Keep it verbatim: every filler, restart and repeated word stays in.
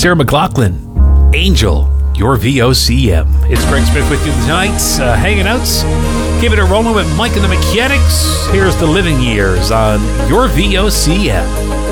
Sarah McLachlan, Angel, your V O C M. It's Greg Smith with you tonight, uh, hanging out, keeping it rolling with Mike and the Mechanics. Here's the Living Years on your V O C M.